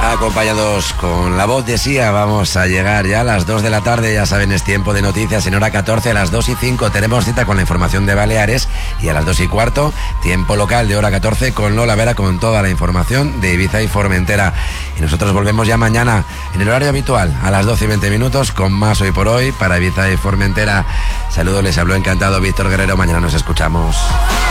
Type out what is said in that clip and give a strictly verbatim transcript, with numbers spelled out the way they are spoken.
Acompañados con la voz de Sia, vamos a llegar ya a las dos de la tarde. Ya saben, es tiempo de noticias en hora catorce. A las dos y cinco tenemos cita con la información de Baleares. Y a las dos y cuarto, tiempo local de hora catorce con Lola Vera con toda la información de Ibiza y Formentera. Y nosotros volvemos ya mañana en el horario habitual, a las doce y veinte minutos, con más Hoy por Hoy para Ibiza y Formentera. Saludos, les habló encantado Víctor Guerrero. Mañana nos escuchamos.